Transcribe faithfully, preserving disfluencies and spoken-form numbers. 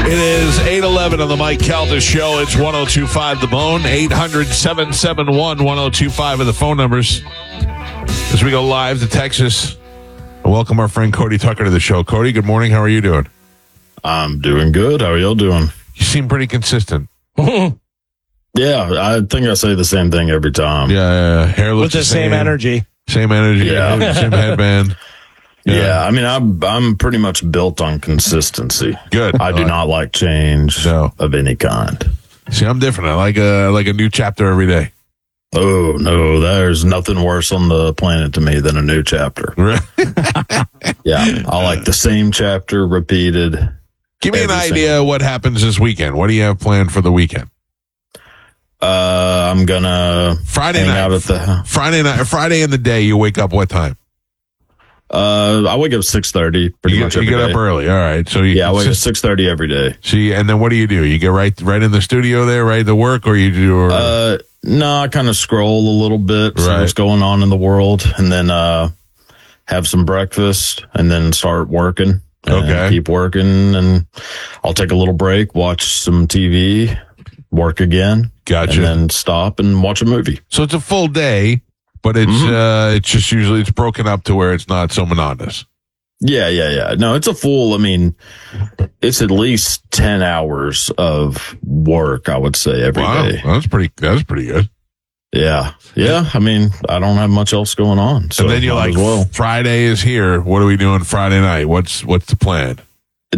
It is eight eleven on the Mike Calda Show. It's one oh two point five The Bone. eight hundred, seven seven one, one oh two five are the phone numbers. As we go live to Texas, I welcome our friend Cody Tucker to the show. Cody, good morning. How are you doing? I'm doing good. How are y'all doing? You seem pretty consistent. Yeah, I think I say the same thing every time. Yeah, yeah, yeah. Hair looks With the, the same, same energy. Same energy. Yeah. Same headband. Yeah. yeah, I mean, I'm I'm pretty much built on consistency. Good. I do not like change no. of any kind. See, I'm different. I like a like a new chapter every day. Oh no, there's nothing worse on the planet to me than a new chapter. Yeah, I like the same chapter repeated. Give me an idea what happens this weekend. What do you have planned for the weekend? Uh, I'm gonna Friday hang night. out at the Friday night. Friday in the day. You wake up what time? Uh, I wake up six thirty. Pretty you much. Get, you every get day. up early. All right. So you yeah, I wake up six thirty every day. See, and then what do you do? You get right right in the studio there, right to work, or you do? Or... Uh, no, I kind of scroll a little bit, see right. what's going on in the world, and then uh, have some breakfast, and then start working. Okay. Keep working, and I'll take a little break, watch some T V, work again. Gotcha. And then stop and watch a movie. So it's a full day, but it's mm-hmm. uh, it's just usually it's broken up to where it's not so monotonous. Yeah, yeah, yeah. No, it's a full, I mean, it's at least ten hours of work, I would say, every wow. day. That's pretty, that's pretty good. Yeah. Yeah. I mean, I don't have much else going on. So and then you're like, well. Friday is here. What are we doing Friday night? What's, what's the plan?